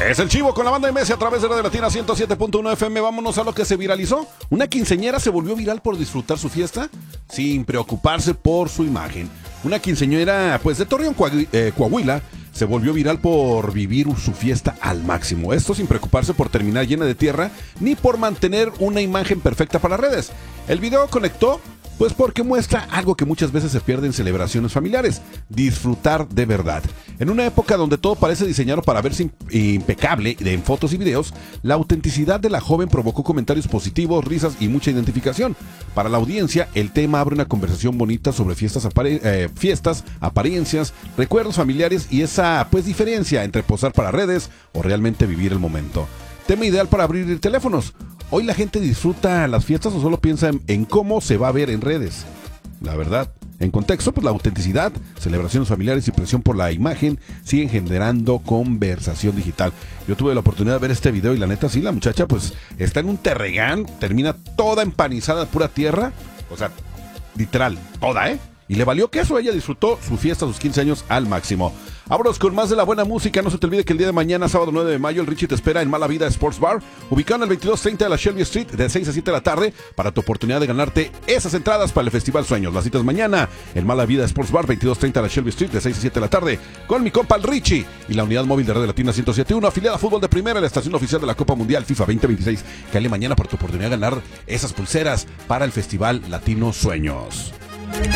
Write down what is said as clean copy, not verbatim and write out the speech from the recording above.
Es el Chivo con la banda MS a través de Radio Latina 107.1 FM. Vámonos a lo que se viralizó. Una quinceañera se volvió viral por disfrutar su fiesta sin preocuparse por su imagen. Una quinceañera, pues, de Torreón, Coahuila, se volvió viral por vivir su fiesta al máximo. Esto sin preocuparse por terminar llena de tierra ni por mantener una imagen perfecta para las redes. El video conectó pues porque muestra algo que muchas veces se pierde en celebraciones familiares: disfrutar de verdad. En una época donde todo parece diseñado para verse impecable en fotos y videos, la autenticidad de la joven provocó comentarios positivos, risas y mucha identificación. Para la audiencia, el tema abre una conversación bonita sobre fiestas, apariencias, recuerdos familiares y esa pues diferencia entre posar para redes o realmente vivir el momento. Tema ideal para abrir teléfonos. ¿Hoy la gente disfruta las fiestas o solo piensa en cómo se va a ver en redes? La verdad, en contexto, pues la autenticidad, celebraciones familiares y presión por la imagen siguen generando conversación digital. Yo tuve la oportunidad de ver este video y la neta, sí, la muchacha pues está en un terregán, termina toda empanizada de pura tierra, o sea, literal, toda, y le valió queso. Ella disfrutó su fiesta, sus 15 años al máximo. Vámonos con más de la buena música. No se te olvide que el día de mañana, sábado 9 de mayo, el Richie te espera en Mala Vida Sports Bar, ubicado en el 2230 de la Shelby Street, de 6 a 7 de la tarde, para tu oportunidad de ganarte esas entradas para el Festival Sueños. Las citas mañana en Mala Vida Sports Bar, 2230 de la Shelby Street, de 6 a 7 de la tarde, con mi compa el Richie y la unidad móvil de Radio Latina 107.1, afiliada a Fútbol de Primera, la estación oficial de la Copa Mundial FIFA 2026. Cáele mañana por tu oportunidad de ganar esas pulseras para el Festival Latino Sueños.